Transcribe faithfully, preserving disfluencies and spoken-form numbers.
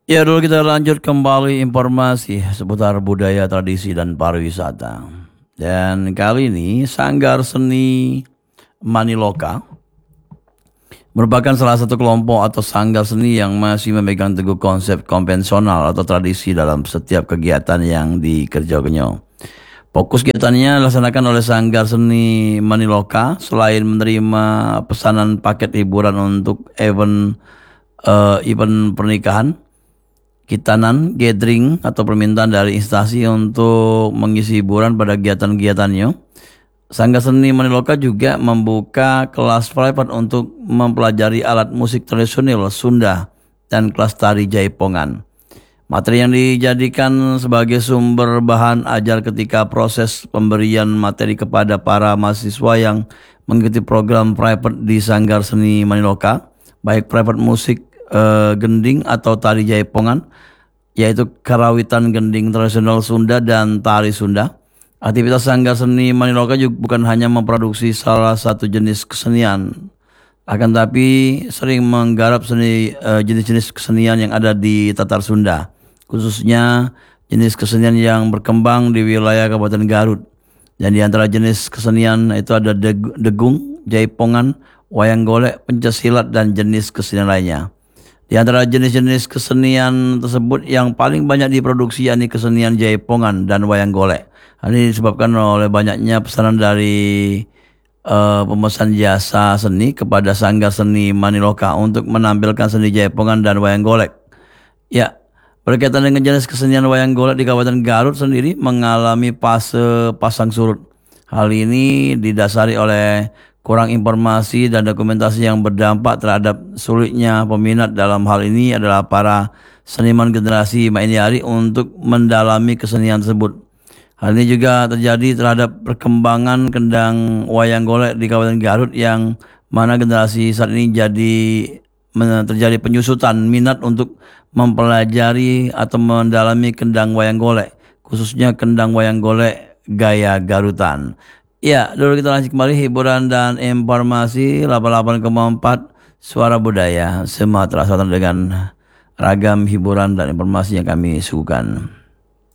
Ya dulu kita lanjut kembali informasi seputar budaya, tradisi, dan pariwisata. Dan kali ini Sanggar Seni Maniloka merupakan salah satu kelompok atau sanggar seni yang masih memegang teguh konsep konvensional atau tradisi dalam setiap kegiatan yang dikerjakannya. Fokus kegiatannya dilaksanakan oleh Sanggar Seni Maniloka selain menerima pesanan paket hiburan untuk event eh, event pernikahan, kitanan, gathering, atau permintaan dari instansi untuk mengisi hiburan pada kegiatan-kegiatannya. Sanggar Seni Maniloka juga membuka kelas private untuk mempelajari alat musik tradisional Sunda dan kelas tari Jaipongan. Materi yang dijadikan sebagai sumber bahan ajar ketika proses pemberian materi kepada para mahasiswa yang mengikuti program private di Sanggar Seni Maniloka, baik private musik eh, gending atau tari Jaipongan, yaitu karawitan gending tradisional Sunda dan tari Sunda. Aktivitas Sanggar Seni Maniloka juga bukan hanya memproduksi salah satu jenis kesenian, akan tapi sering menggarap seni eh, jenis-jenis kesenian yang ada di Tatar Sunda, khususnya jenis kesenian yang berkembang di wilayah Kabupaten Garut. Dan di antara jenis kesenian itu ada deg- degung, jaipongan, wayang golek, pencaksilat, dan jenis kesenian lainnya. Di antara jenis-jenis kesenian tersebut yang paling banyak diproduksi yakni kesenian jaipongan dan wayang golek. Hal ini disebabkan oleh banyaknya pesanan dari uh, pemesan jasa seni kepada Sanggar Seni Maniloka untuk menampilkan seni jaipongan dan wayang golek. Ya, berkaitan dengan jenis kesenian wayang golek di Kabupaten Garut sendiri mengalami fase pasang surut. Hal ini didasari oleh kurang informasi dan dokumentasi yang berdampak terhadap sulitnya peminat dalam hal ini adalah para seniman generasi Mainiari untuk mendalami kesenian tersebut. Hal ini juga terjadi terhadap perkembangan kendang wayang golek di Kabupaten Garut yang mana generasi saat ini jadi terjadi penyusutan minat untuk mempelajari atau mendalami kendang wayang golek, khususnya kendang wayang golek gaya Garutan. Ya, dulu kita lanjut kembali hiburan dan informasi delapan puluh delapan koma empat Suara Budaya Sumatera Selatan dengan ragam hiburan dan informasi yang kami suguhkan.